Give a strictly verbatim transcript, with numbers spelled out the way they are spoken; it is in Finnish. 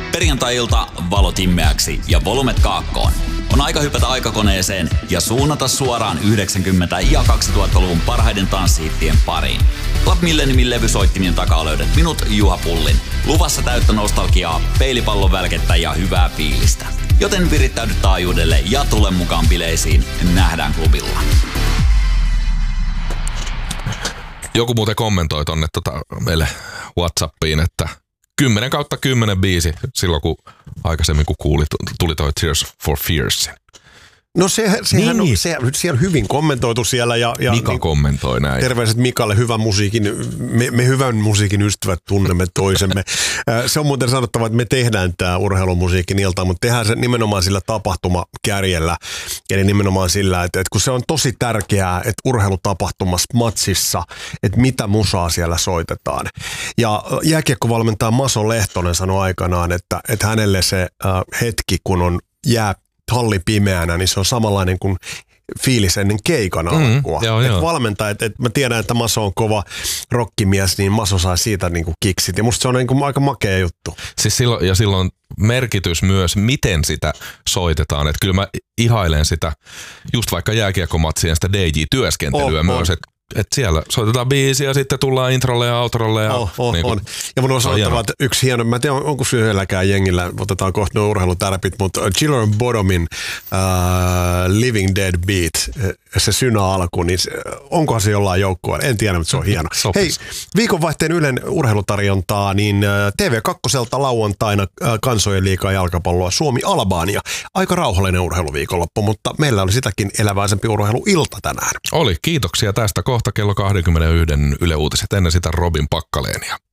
Perjantai-ilta valot himmeäksi ja volumet kaakkoon. On aika hypätä aikakoneeseen ja suunnata suoraan yhdeksänkymmentä- ja kaksituhattaluvun parhaiden tanssihittien pariin. Club Milleniumin levysoittimien takaa löydät minut, Juha Pullin. Luvassa täyttä nostalgiaa, peilipallon välkettä ja hyvää fiilistä. Joten virittäydy taajuudelle ja tule mukaan bileisiin. Nähdään klubilla. Joku muuten kommentoi tonne tota meille WhatsAppiin, että kymmenen kautta kymmenen biisi silloin, kun aikaisemmin kun kuuli, tuli toi Tears for Fears. No se, sehän niin. on, se, se on hyvin kommentoitu siellä. Ja, ja Mika niin, kommentoi näin. Terveiset Mikalle, hyvän musiikin, me, me hyvän musiikin ystävät tunnemme toisemme. Se on muuten sanottava, että me tehdään tämä urheilumusiikin ilta, mutta tehdään se nimenomaan sillä tapahtumakärjellä. Eli nimenomaan sillä, että, että kun se on tosi tärkeää, että urheilutapahtumassa, matsissa, että mitä musaa siellä soitetaan. Ja jääkiekkovalmentaja Maso Lehtonen sanoi aikanaan, että, että hänelle se äh, hetki, kun on jää halli pimeänä, niin se on samanlainen kuin fiilis ennen keikan alkua. Mm, et valmentajat, et mä tiedän, että Maso on kova rockimies, niin Maso saa siitä niinku kiksit. Ja musta se on niinku aika makea juttu. Siis silloin, ja silloin merkitys myös, miten sitä soitetaan. Että kyllä mä ihailen sitä, just vaikka jääkiekkomatsien sitä D J-työskentelyä oh, myös, on. että et siellä soitetaan biisi ja sitten tullaan introlle ja outrolle. Ja, oh, oh, niin kuin, on. Ja mun on sanottava, että yksi hieno, mä en tiedä onko yhdelläkään jengillä, otetaan kohta nuo urheilutärpit, mutta Chiller Bottomin uh, Living Dead Beat, se synä alku, niin se, onkohan se jollain joukkueella? En tiedä, mutta se on hieno. Hei, viikonvaihteen Ylen urheilutarjontaa, niin T V kaksi lauantaina kansojen liigaa jalkapalloa Suomi-Albania. Aika rauhallinen urheiluviikonloppu, mutta meillä oli sitäkin eläväisempi urheiluilta tänään. Oli, kiitoksia tästä. Kohta kello kaksikymmentäyksi Yle Uutiset, ennen sitä Robin Pakkaleenia.